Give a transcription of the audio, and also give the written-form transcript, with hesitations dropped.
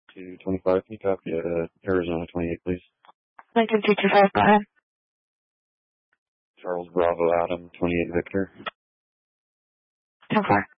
225, can you copy Arizona 28, please? Lincoln 225, go ahead. Charles Bravo Adam 28 Victor. 10-4.